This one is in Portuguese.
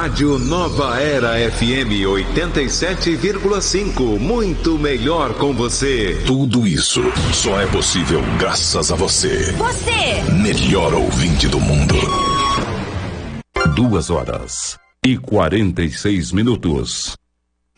Rádio Nova Era FM 87,5. Muito melhor com você. Tudo isso só é possível graças a você. Você! Melhor ouvinte do mundo. 2 horas e 46 minutos.